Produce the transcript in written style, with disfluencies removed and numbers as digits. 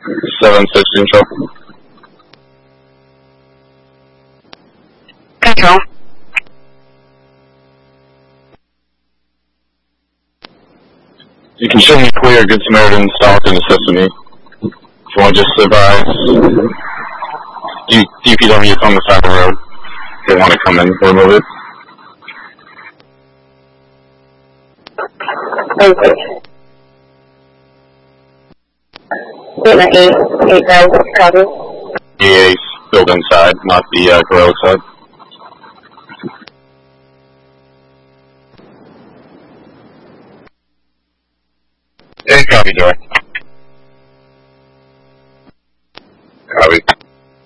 7-6 intro. Control. You can show me clear Good Samaritan south into Sesame. If you want to just sit by, DPW is on the side of the road. If they want to come in, remove it. Okay. Equipment 8,000, copy. EA's built inside, not the grill side. Hey, copy, direct.